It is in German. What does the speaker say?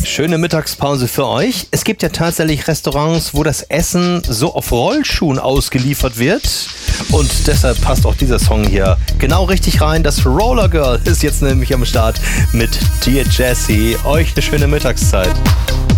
schöne Mittagspause für euch. Es gibt ja tatsächlich Restaurants, wo das Essen so auf Rollschuhen ausgeliefert wird. Und deshalb passt auch dieser Song hier genau richtig rein. Das Roller Girl ist jetzt nämlich am Start mit Dear Jessie. Euch eine schöne Mittagszeit.